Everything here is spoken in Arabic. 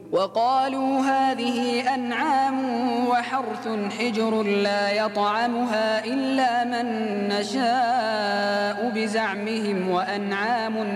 وقالوا هذه أنعام وحرث حجر لا يطعمها إلا من نشاء بزعمهم وأنعام